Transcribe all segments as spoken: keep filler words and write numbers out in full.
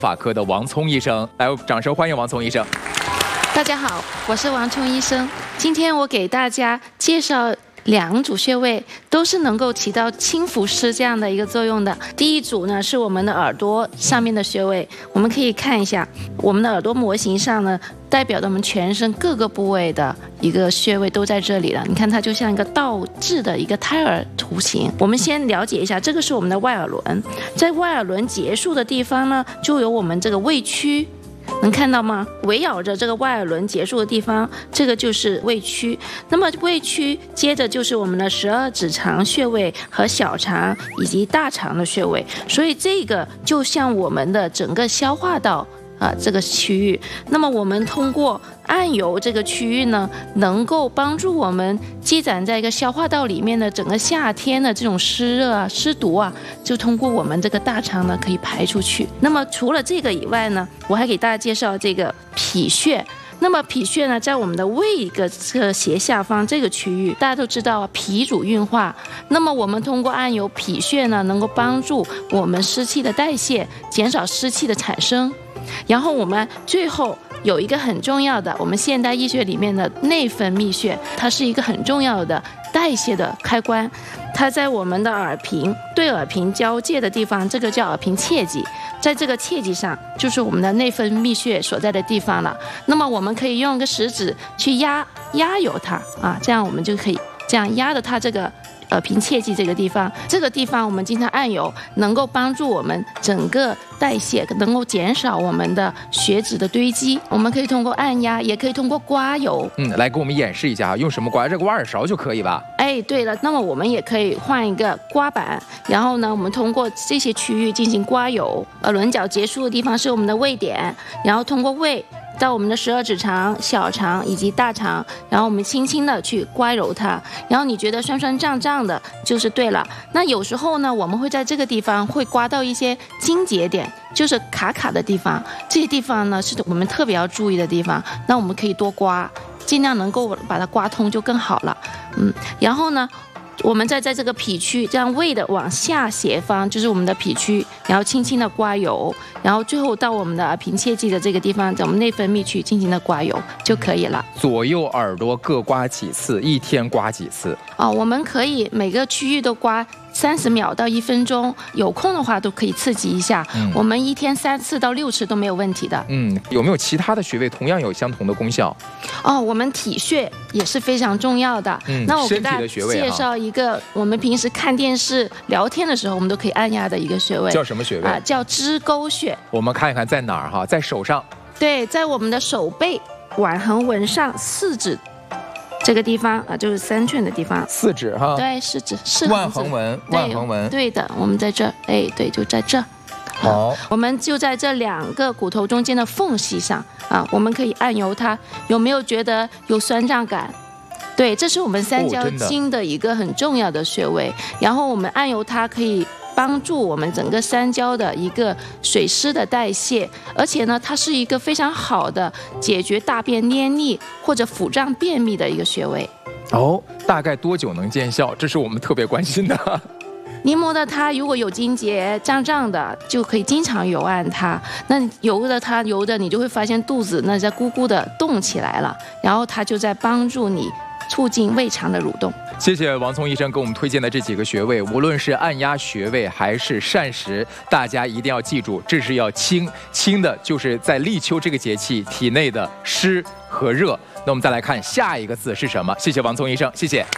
法科的王聪医生，来，掌声欢迎王聪医生。 大家好，我是王聪医生。今天我给大家介绍两组穴位，都是能够起到清浮湿这样的一个作用的。第一组呢是我们的耳朵上面的穴位，我们可以看一下我们的耳朵模型上呢，代表着我们全身各个部位的一个穴位都在这里了。你看它就像一个倒置的一个胎儿图形。我们先了解一下，这个是我们的外耳轮，在外耳轮结束的地方呢，就有我们这个胃区。能看到吗？围绕着这个外耳轮结束的地方，这个就是胃区。那么胃区接着就是我们的十二指肠穴位和小肠以及大肠的穴位，所以这个就像我们的整个消化道啊这个区域。那么我们通过按揉这个区域呢，能够帮助我们积攒在一个消化道里面的整个夏天的这种湿热啊、湿毒啊，就通过我们这个大肠呢可以排出去。那么除了这个以外呢，我还给大家介绍这个脾穴。那么脾穴呢，在我们的胃一个这个斜下方这个区域，大家都知道脾主运化。那么我们通过按揉脾穴呢，能够帮助我们湿气的代谢，减少湿气的产生。然后我们最后有一个很重要的，我们现代医学里面的内分泌穴，它是一个很重要的代谢的开关。它在我们的耳屏对耳屏交界的地方，这个叫耳屏切迹，在这个切迹上就是我们的内分泌穴所在的地方了。那么我们可以用个食指去压压揉它啊，这样我们就可以这样压着它这个耳屏切迹这个地方，这个地方我们经常按揉，能够帮助我们整个代谢，能够减少我们的血脂的堆积。我们可以通过按压，也可以通过刮揉。 嗯，来给我们演示一下啊，用什么刮？这个挖耳勺就可以吧？ 哎，对了，那么我们也可以换一个刮板，然后呢，我们通过这些区域进行刮揉。耳轮角结束的地方是我们的胃点，然后通过胃到我们的十二指肠、小肠以及大肠，然后我们轻轻的去刮揉它，然后你觉得酸酸胀胀的，就是对了。那有时候呢，我们会在这个地方会刮到一些筋结点，就是卡卡的地方，这些地方呢是我们特别要注意的地方，那我们可以多刮，尽量能够把它刮通就更好了。嗯，然后呢，我们再在这个脾区，这样胃的往下斜方就是我们的脾区，然后轻轻的刮揉，然后最后到我们的耳屏切迹的这个地方，在我们内分泌区轻轻的刮揉就可以了。 左右耳朵各刮几次？一天刮几次？ 哦，我们可以每个区域都刮三十秒到一分钟，有空的话都可以刺激一下。嗯、我们一天三次到六次都没有问题的。 嗯，有没有其他的穴位同样有相同的功效？ 哦，我们体穴也是非常重要的。 嗯， 那我给大家介绍一个，我们平时看电视、聊天的时候，我们都可以按压的一个穴位。 叫什么穴位啊？ 叫支沟穴。 我们看一看在哪儿哈，在手上。 对，在我们的手背腕横纹上四指。这个地方啊，就是三寸的地方， 四指哈， 对，四指，四腕横纹，腕横纹， 对的，我们在这儿，哎，对，就在这儿。 好， 我们就在这两个骨头中间的缝隙上啊，我们可以按揉它，有没有觉得有酸胀感？对，这是我们三焦经的一个很重要的穴位，哦、然后我们按揉它可以帮助我们整个三焦的一个水湿的代谢，而且呢，它是一个非常好的解决大便黏腻或者腹胀便秘的一个穴位。 哦，大概多久能见效？这是我们特别关心的。 您摸到它，如果有筋结胀胀的，就可以经常揉按它。那揉着它，揉着你就会发现肚子那在咕咕的动起来了，然后它就在帮助你促进胃肠的蠕动。 谢谢王聪医生给我们推荐的这几个穴位，无论是按压穴位还是膳食，大家一定要记住，这是要清清的，就是在立秋这个节气体内的湿和热。那我们再来看下一个字是什么？谢谢王聪医生，谢谢。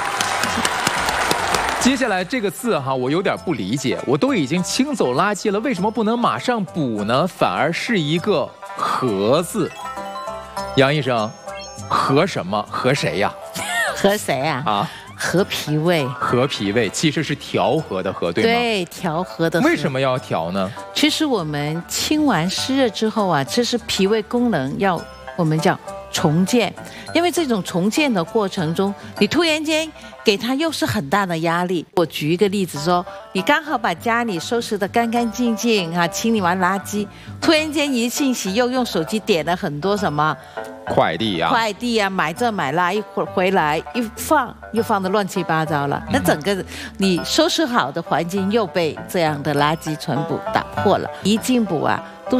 接下来这个字哈，我有点不理解，我都已经清走垃圾了，为什么不能马上补呢？反而是一个和字。杨医生，和什么？和谁呀？ 和谁啊？啊，和脾胃。 和脾胃其实是调和的和，对吗？ 对，调和的和。 为什么要调呢？ 其实我们清完湿热之后啊，这是脾胃功能要我们叫重建，因为这种重建的过程中，你突然间给他又是很大的压力。我举一个例子说，你刚好把家里收拾得干干净净啊，清理完垃圾，突然间一信息又用手机点了很多什么快递呀、啊， 快递呀、啊，买这买那，一会儿回来一放又放得乱七八糟了，那整个你收拾好的环境又被这样的垃圾尘补打破了。一进补啊，